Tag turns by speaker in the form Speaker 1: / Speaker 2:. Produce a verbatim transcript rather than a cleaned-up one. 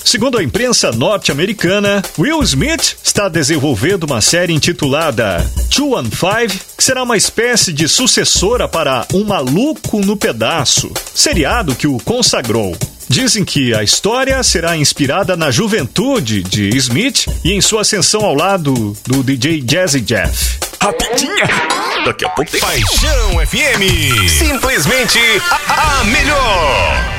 Speaker 1: Segundo a imprensa norte-americana, Will Smith está desenvolvendo uma série intitulada Two and Five, que será uma espécie de sucessora para Um Maluco no Pedaço, seriado que o consagrou. Dizem que a história será inspirada na juventude de Smith e em sua ascensão ao lado do D J Jazzy Jeff.
Speaker 2: Rapidinha! Daqui a pouco tem Paixão F M. Simplesmente a, a melhor!